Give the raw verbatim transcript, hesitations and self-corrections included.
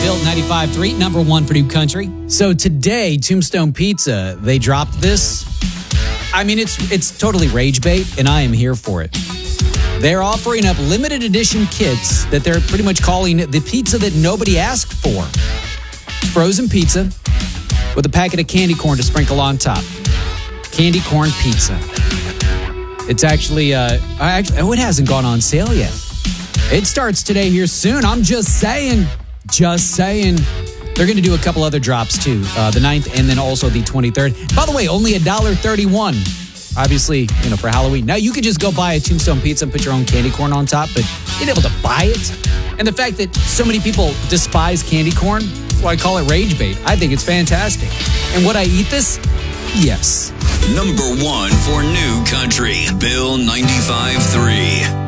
Bill ninety-five point three, number one for New Country. So today, Tombstone Pizza, they dropped this. I mean, it's it's totally rage bait, and I am here for it. They're offering up limited edition kits that they're pretty much calling the pizza that nobody asked for. Frozen pizza with a packet of candy corn to sprinkle on top. Candy corn pizza. It's actually, uh, actually, oh, it hasn't gone on sale yet. It starts today here soon. I'm just saying, just saying. They're going to do a couple other drops too, uh, the ninth and then also the twenty-third. By the way, only one dollar and thirty-one cents. Obviously, you know, for Halloween. Now, you could just go buy a Tombstone Pizza and put your own candy corn on top, but being able to buy it, and the fact that so many people despise candy corn, that's why I call it rage bait. I think it's fantastic. And would I eat this? Yes. Number one for New Country, Bill ninety-five point three.